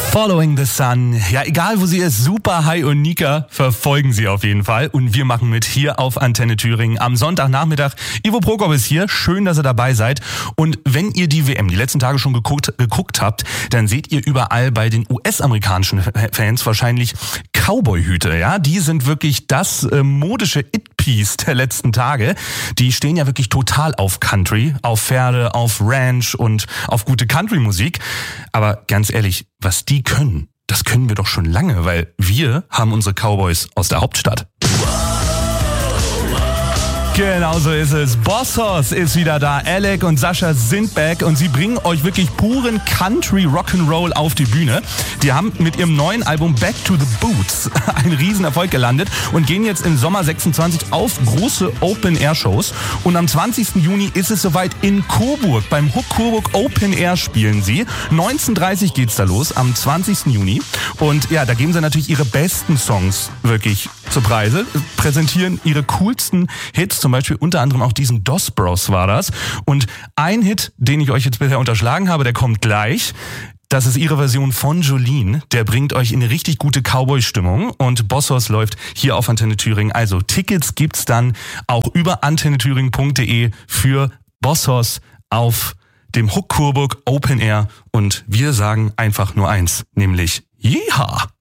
Following the Sun. Ja, egal wo sie ist, Super High und Nika verfolgen sie auf jeden Fall. Und wir machen mit hier auf Antenne Thüringen am Sonntagnachmittag. Ivo Prokop ist hier. Schön, dass ihr dabei seid. Und wenn ihr die WM die letzten Tage schon geguckt habt, dann seht ihr überall bei den US-amerikanischen Fans wahrscheinlich Cowboy-Hüte. Ja, die sind wirklich das modische It-Piece der letzten Tage. Die stehen ja wirklich total auf Country, auf Pferde, auf Ranch und auf gute Country-Musik. Aber ganz ehrlich, was die können, das können wir doch schon lange, weil wir haben unsere Cowboys aus der Hauptstadt. Genau so ist es. Boss Hoss ist wieder da. Alec und Sascha sind back und sie bringen euch wirklich puren Country Rock'n'Roll auf die Bühne. Die haben mit ihrem neuen Album Back to the Boots einen Riesenerfolg gelandet und gehen jetzt im Sommer 26 auf große Open-Air-Shows. Und am 20. Juni ist es soweit in Coburg. Beim Huck Coburg Open Air spielen sie. 19:30 geht's da los am 20. Juni. Und ja, da geben sie natürlich ihre besten Songs wirklich zur Preise, präsentieren ihre coolsten Hits, zum Beispiel unter anderem auch diesen Dos Bros war das. Und ein Hit, den ich euch jetzt bisher unterschlagen habe, der kommt gleich. Das ist ihre Version von Jolene. Der bringt euch in eine richtig gute Cowboy-Stimmung. Und Boss Hoss läuft hier auf Antenne Thüringen. Also Tickets gibt's dann auch über antennethüringen.de für Boss Hoss auf dem Huck Coburg Open Air. Und wir sagen einfach nur eins, nämlich Yeehaw!